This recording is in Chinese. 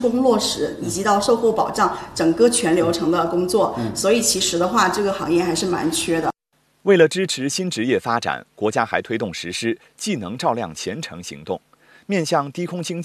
工落实以及到售后保障整个全流程的工作，所以其实的话，这个行业还是蛮缺的。 为了支持新职业发展，国家还推动实施技能照亮前程行动，面向低空经济